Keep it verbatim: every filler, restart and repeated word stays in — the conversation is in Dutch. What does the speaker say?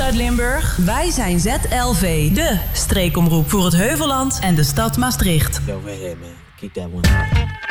Zuid-Limburg? Wij zijn Z L V, de streekomroep voor het Heuvelland en de stad Maastricht. Yo, right here, man. Keep that one.